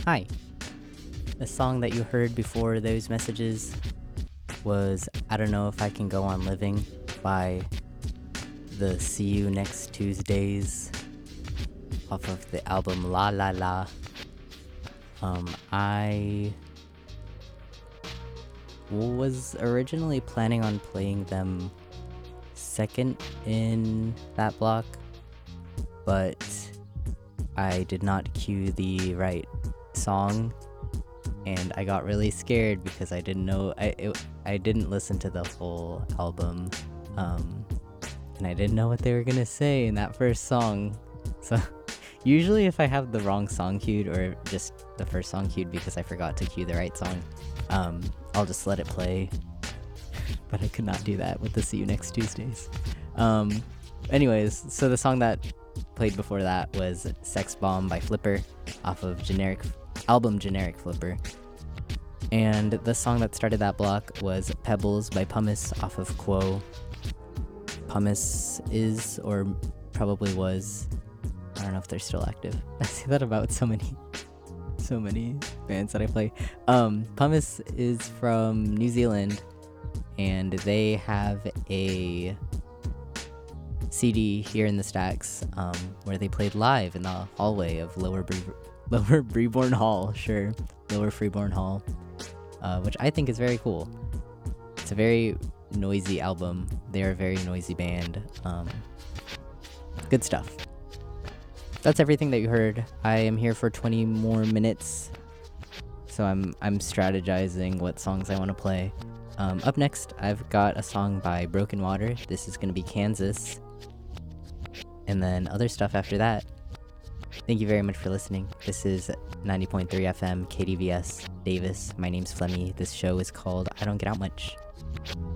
Hi. The song that you heard before those messages was I Don't Know If I Can Go On Living by the See You Next Tuesdays off of the album La La La. I was originally planning on playing them second in that block, but I did not cue the right song, and I got really scared because I didn't know I didn't listen to the whole album, and I didn't know what they were gonna say in that first song. So usually if I have the wrong song queued or just the first song queued because I forgot to cue the right song, I'll just let it play. But I could not do that with the See You Next Tuesdays. Anyways, so the song that played before that was Sex Bomb by Flipper off of album Generic Flipper. And the song that started that block was Pebbles by Pumice off of Quo. Pumice is, or probably was, I don't know if they're still active. I say that about so many bands that I play. Pumice is from New Zealand, and they have a CD here in the Stacks where they played live in the hallway of Lower Freeborn Hall, Lower Freeborn Hall, which I think is very cool. It's a very noisy album. They're a very noisy band. Good stuff. That's everything that you heard. I am here for 20 more minutes, so I'm strategizing what songs I want to play. Up next, I've got a song by Broken Water. This is going to be Kansas. And then other stuff after that. Thank you very much for listening. This is 90.3 FM, KDVS, Davis. My name's Flemmy. This show is called I Don't Get Out Much.